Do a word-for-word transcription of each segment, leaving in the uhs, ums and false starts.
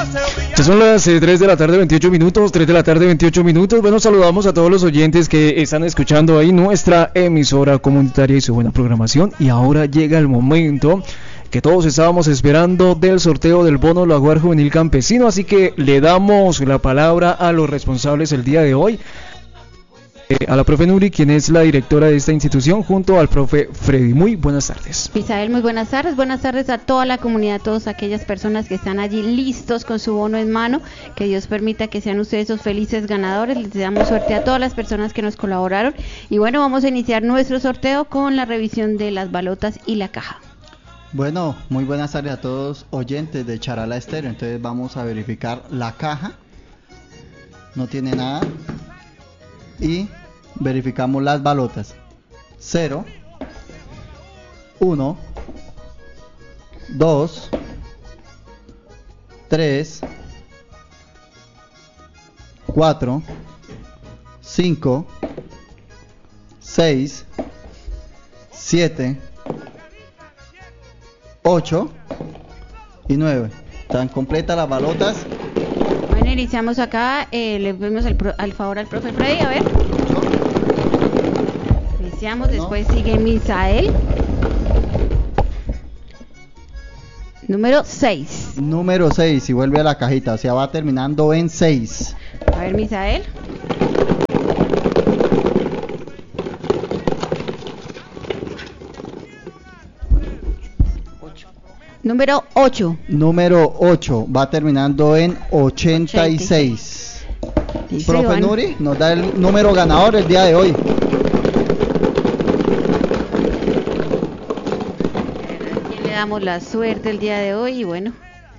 Ya son las eh, tres de la tarde, veintiocho minutos, tres de la tarde, veintiocho minutos. Bueno, saludamos a todos los oyentes que están escuchando ahí nuestra emisora comunitaria y su buena programación. Y ahora llega el momento que todos estábamos esperando del sorteo del bono Laguar Juvenil Campesino. Así que le damos la palabra a los responsables el día de hoy. Eh, a la profe Nuri, quien es la directora de esta institución, junto al profe Freddy. Muy buenas tardes. Misael, muy buenas tardes. Buenas tardes a toda la comunidad, a todas aquellas personas que están allí listos con su bono en mano. Que Dios permita que sean ustedes esos felices ganadores. Les damos suerte a todas las personas que nos colaboraron. Y bueno, vamos a iniciar nuestro sorteo con la revisión de las balotas y la caja. Bueno, muy buenas tardes a todos oyentes de Charala Estéreo. Entonces vamos a verificar la caja. No tiene nada. Y verificamos las balotas. Cero, uno, dos, tres, cuatro, cinco, seis, siete, ocho y nueve. Están completas las balotas. Bueno, iniciamos acá, eh, le vemos el pro, al favor al profe Freddy, a ver. Iniciamos, bueno. Después sigue Misael. Número seis. Número seis, y vuelve a la cajita, o sea, va terminando en seis. A ver, Misael. Número ocho. Número ocho, va terminando en ochenta y seis. Dice Profe Iván. Nuri nos da el número ganador el día de hoy. Aquí le damos la suerte el día de hoy y bueno,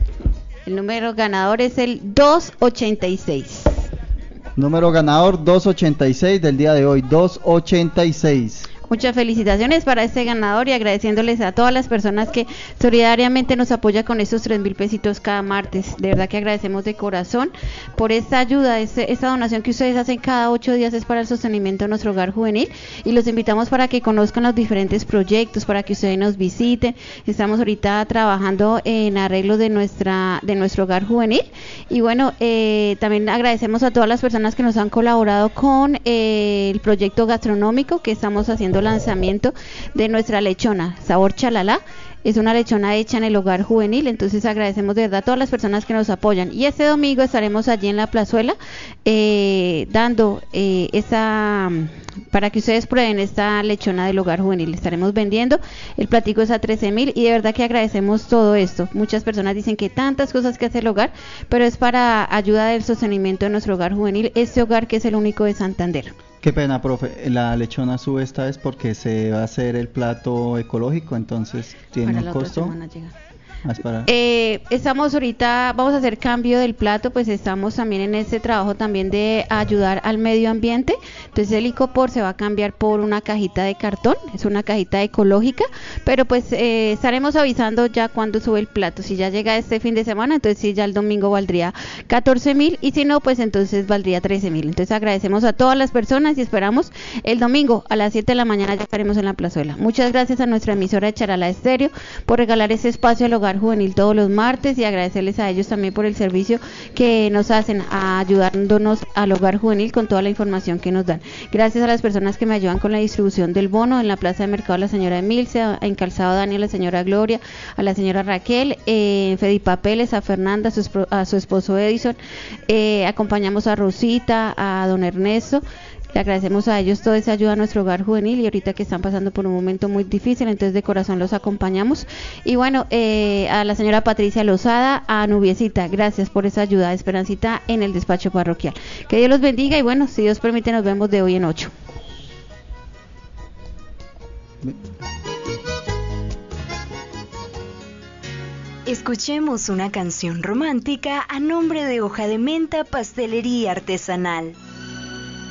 el número ganador es el doscientos ochenta y seis. Número ganador doscientos ochenta y seis del día de hoy, doscientos ochenta y seis. Muchas felicitaciones para este ganador y agradeciéndoles a todas las personas que solidariamente nos apoyan con estos tres mil pesitos cada martes. De verdad que agradecemos de corazón por esta ayuda, este, esta donación que ustedes hacen cada ocho días es para el sostenimiento de nuestro hogar juvenil y los invitamos para que conozcan los diferentes proyectos, para que ustedes nos visiten. Estamos ahorita trabajando en arreglo de nuestra de nuestro hogar juvenil y bueno, eh, también agradecemos a todas las personas que nos han colaborado con eh, el proyecto gastronómico que estamos haciendo lanzamiento de nuestra lechona sabor Chalala. Es una lechona hecha en el hogar juvenil, entonces agradecemos de verdad a todas las personas que nos apoyan y este domingo estaremos allí en la plazuela eh, dando eh, esa para que ustedes prueben esta lechona del hogar juvenil. Estaremos vendiendo, el platico es a trece mil y de verdad que agradecemos todo esto. Muchas personas dicen que tantas cosas que hace el hogar, pero es para ayuda del sostenimiento de nuestro hogar juvenil, este hogar que es el único de Santander. Qué pena, profe, la lechona sube esta vez porque se va a hacer el plato ecológico, entonces tiene para un la costo. otra semana llega. Más para... Eh, estamos ahorita, vamos a hacer cambio del plato, pues estamos también en este trabajo también de ayudar al medio ambiente, entonces el icopor se va a cambiar por una cajita de cartón, es una cajita ecológica, pero pues eh, estaremos avisando ya cuando sube el plato, si ya llega este fin de semana, entonces sí, ya el domingo valdría catorce mil y si no, pues entonces valdría trece mil, entonces agradecemos a todas las personas y esperamos el domingo a las siete de la mañana ya estaremos en la plazuela. Muchas gracias a nuestra emisora de Charala Estéreo por regalar ese espacio al hogar juvenil todos los martes y agradecerles a ellos también por el servicio que nos hacen a ayudándonos al hogar juvenil con toda la información que nos dan. Gracias a las personas que me ayudan con la distribución del bono en la plaza de mercado, la señora Emilce, en Calzado Daniel, la señora Gloria, a la señora Raquel, eh, en Fedipapeles, a Fernanda, a su, a su esposo Edison, eh, acompañamos a Rosita, a don Ernesto. Le agradecemos a ellos toda esa ayuda a nuestro hogar juvenil y ahorita que están pasando por un momento muy difícil, entonces de corazón los acompañamos. Y bueno, eh, a la señora Patricia Lozada, a Nubiecita, gracias por esa ayuda, Esperancita en el despacho parroquial. Que Dios los bendiga y bueno, si Dios permite nos vemos de hoy en ocho. Escuchemos una canción romántica a nombre de Hoja de Menta Pastelería Artesanal.